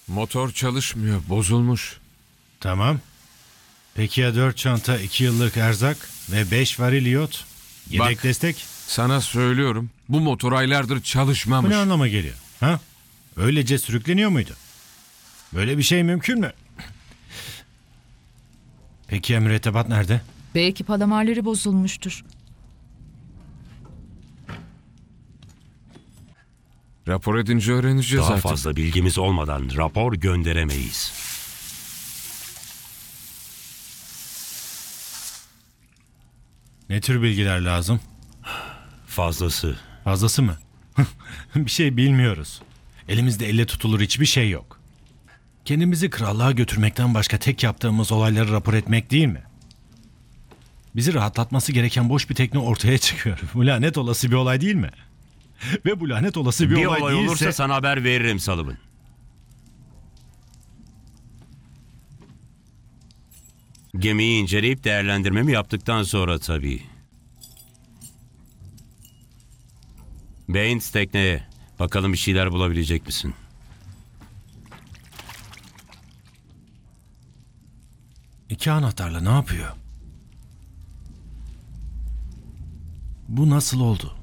Motor çalışmıyor, bozulmuş. Tamam. Peki ya 4 çanta, 2 yıllık erzak ve 5 varil iyot? Yedek Bak. destek? Sana söylüyorum, bu motor aylardır Bu çalışmamış. ne anlama geliyor? Ha? Öylece sürükleniyor muydu? Böyle bir şey mümkün mü? Peki ya mürettebat nerede? Belki palamarları bozulmuştur. Rapor edince öğreneceğiz Daha artık. fazla bilgimiz olmadan rapor gönderemeyiz. Ne tür bilgiler lazım? Fazlası. Fazlası mı? Bir şey bilmiyoruz. Elimizde elle tutulur hiçbir şey yok. Kendimizi krallığa götürmekten başka tek yaptığımız olayları rapor etmek değil mi? Bizi rahatlatması gereken boş bir tekne ortaya çıkıyor. Bu lanet olası bir olay değil mi? Ve bu lanet olası bir Bir olay olay değilse... olursa sana haber veririm Sullivan. Gemiyi inceleyip değerlendirmemi yaptıktan sonra tabii. Baines tekneye. Bakalım bir şeyler bulabilecek misin? İki anahtarla ne yapıyor? Bu nasıl oldu?